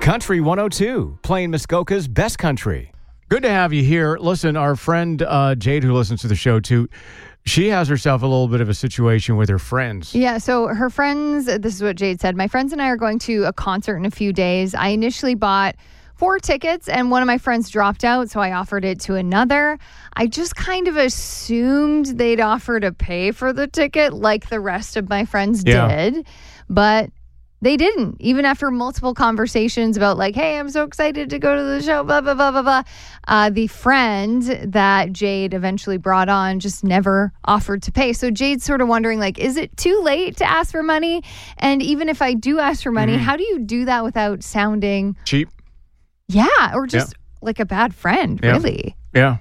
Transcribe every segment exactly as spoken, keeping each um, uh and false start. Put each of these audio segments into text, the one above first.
Country one oh two, playing Muskoka's best country. Good to have you here. Listen, our friend uh, Jade, who listens to the show too, she has herself a little bit of a situation with her friends. Yeah, so her friends, this is what Jade said, my friends and I are going to a concert in a few days. I initially bought four tickets and one of my friends dropped out, so I offered it to another. I just kind of assumed they'd offer to pay for the ticket like the rest of my friends Yeah. did, but they didn't, even after multiple conversations about like, hey, I'm so excited to go to the show, blah, blah, blah, blah, blah. Uh, the friend that Jade eventually brought on just never offered to pay. So Jade's sort of wondering, like, is it too late to ask for money? And even if I do ask for money, Mm-hmm. how do you do that without sounding, Cheap? yeah, or just like a bad friend, Yeah. really? Yeah.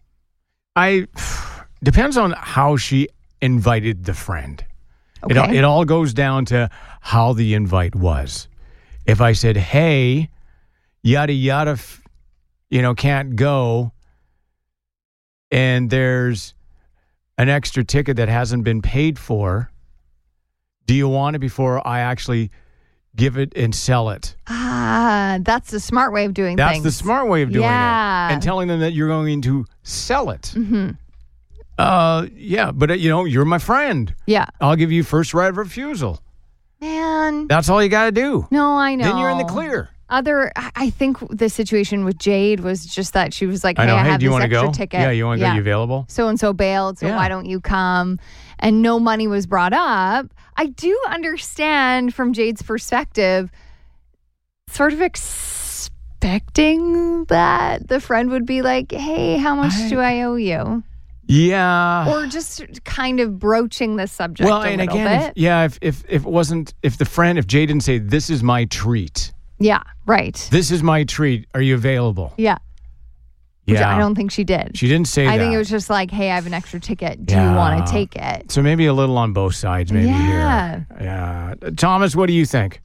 I, depends on how she invited the friend. It, Okay. it all goes down to how the invite was. If I said, hey, yada, yada, f- you know, can't go, and there's an extra ticket that hasn't been paid for, do you want it before I actually give it and sell it? Ah, that's the smart way of doing That's things. the smart way of doing Yeah. it. And telling them that you're going to sell it. Mm-hmm. Uh, yeah, but, uh, you know, you're my friend. Yeah. I'll give you first right of refusal. Man. That's all you got to do. No, I know. Then you're in the clear. Other, I I think the situation with Jade was just that she was like, I hey, know. I Hey, have do you this want to extra go? ticket. Yeah, you want to go? You available? So-and-so bailed, so Yeah. why don't you come? And no money was brought up. I do understand from Jade's perspective, sort of expecting that the friend would be like, hey, how much I- do I owe you? Yeah. Or just kind of broaching the subject well, a and little again, bit. if, yeah, if, if if it wasn't, if the friend, if Jay didn't say, this is my treat, Yeah, right. this is my treat, are you available? Yeah. Which Yeah. I don't think she did. She didn't say I that. think it was just like, hey, I have an extra ticket. Do Yeah. you want to take it? So maybe a little on both sides, maybe Yeah. here. Yeah. Thomas, what do you think?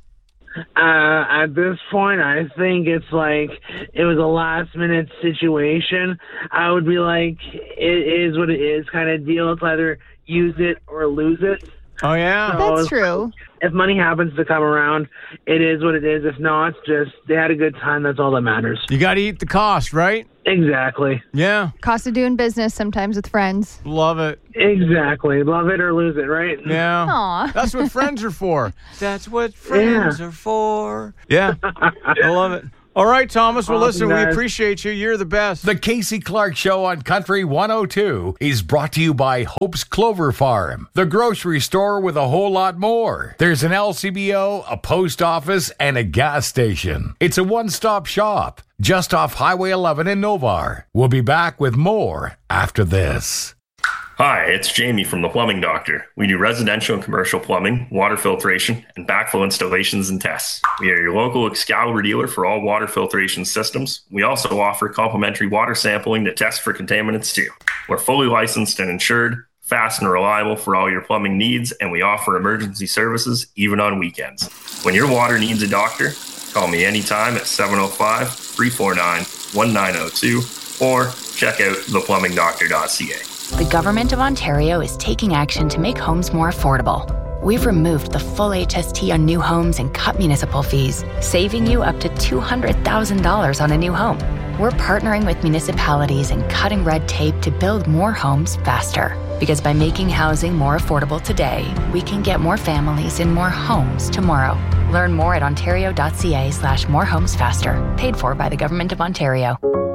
Uh, at this point, I think it's like it was a last minute situation. I would be like, it is what it is kind of deal. It's either use it or lose it. Oh, yeah? So That's true. If money happens to come around, it is what it is. If not, just they had a good time. That's all that matters. You got to eat the cost, right? Exactly. Yeah. Cost of doing business sometimes with friends. Love it. Exactly. Love it or lose it, right? Yeah. Aw. That's what friends are for. That's what friends Yeah. are for. Yeah. I love it. All right, Thomas. Well, Awesome, listen, we guys. appreciate you. You're the best. The Casey Clark Show on Country one oh two is brought to you by Hope's Clover Farm, the grocery store with a whole lot more. There's an L C B O, a post office, and a gas station. It's a one-stop shop just off Highway eleven in Novar. We'll be back with more after this. Hi, it's Jamie from The Plumbing Doctor. We do residential and commercial plumbing, water filtration, and backflow installations and tests. We are your local Excalibur dealer for all water filtration systems. We also offer complimentary water sampling to test for contaminants too. We're fully licensed and insured, fast and reliable for all your plumbing needs, and we offer emergency services even on weekends. When your water needs a doctor, call me anytime at seven oh five, three four nine, one nine oh two or check out the plumbing doctor dot c a. The Government of Ontario is taking action to make homes more affordable. We've removed the full H S T on new homes and cut municipal fees, saving you up to two hundred thousand dollars on a new home. We're partnering with municipalities and cutting red tape to build more homes faster. Because by making housing more affordable today, we can get more families in more homes tomorrow. Learn more at ontario dot c a slash more homes faster. Paid for by the Government of Ontario.